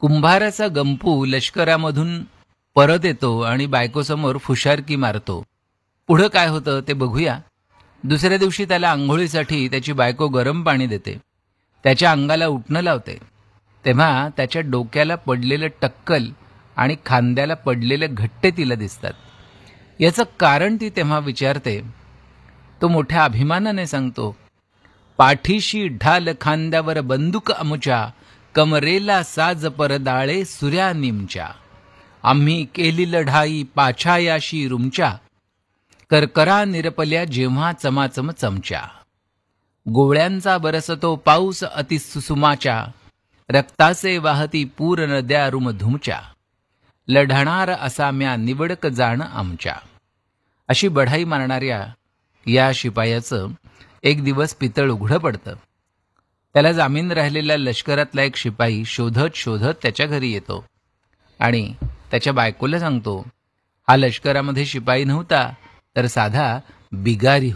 कुंभाराचा गंपू लष्करामधून परत येतो आणि बायकोसमोर फुशारकी मारतो. पुढं काय होतं ते बघूया. दुसऱ्या दिवशी त्याला आंघोळीसाठी त्याची बायको गरम पाणी देते. त्याच्या अंगाला उटणं लावते. तेव्हा त्याच्या डोक्याला पडलेलं टक्कल आणि खांद्याला पडलेले घट्टे तिला दिसतात. याचं कारण ती तेव्हा विचारते. तो मोठ्या अभिमानाने सांगतो, पाठीशी ढाल खांद्यावर बंदूक अमुच्या, कमरेला साज परदाळे सुऱ्या निमच्या. आम्ही केली लढाई पाछायाशी रुमच्या, करकरा निरपल्या जेव्हा चमाचम चमच्या. गोळ्यांचा बरसतो पाऊस अतिसुसुमाच्या, रक्ताचे वाहती पूर नद्या रुमधुमच्या. लढणार असा म्या निवडक जाण आमच्या. अशी बढाई मारणाऱ्या या शिपायाचं एक दिवस पितळ उघडं पडतं. त्याला जामीन राहिलेल्या लष्करातला एक शिपाई शोधत शोधत त्याच्या घरी येतो आणि त्याच्या बायकोला सांगतो, हा लष्करामध्ये शिपाई नव्हता तर साधा बिगारी